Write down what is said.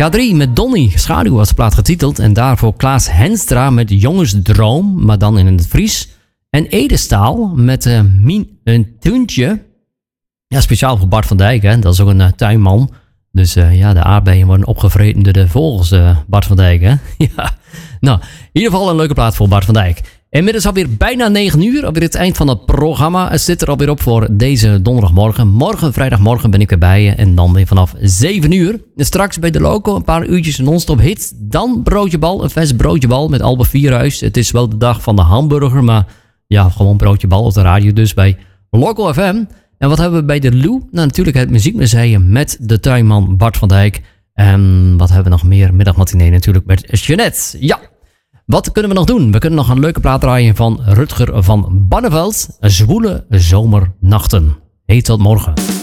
K3 met Donnie, Schaduw was de plaat getiteld. En daarvoor Klaas Henstra met Jongensdroom, maar dan in het Fries. En Edestaal met een tuintje. Ja, speciaal voor Bart van Dijk, hè. Dat is ook een tuinman. Dus de aardbeien worden opgevreten door de vogels, Bart van Dijk, hè. Ja, nou, in ieder geval een leuke plaat voor Bart van Dijk. Inmiddels alweer bijna 9 uur, alweer het eind van het programma. Het zit er alweer op voor deze donderdagmorgen. Morgen, vrijdagmorgen, ben ik weer bij je. En dan weer vanaf 7 uur. En straks bij de Loco een paar uurtjes non-stop hits. Dan broodjebal, een vers broodjebal met Albert Vierhuis. Het is wel de dag van de hamburger, maar ja, gewoon broodjebal op de radio. Dus bij Loco FM. En wat hebben we bij de Lou? Nou, natuurlijk het Muziekmuseum met de tuinman Bart van Dijk. En wat hebben we nog meer? Middagmatinee natuurlijk met Jeanette. Ja. Wat kunnen we nog doen? We kunnen nog een leuke plaat draaien van Rutger van Barneveld. Zwoele zomernachten. Heet tot morgen.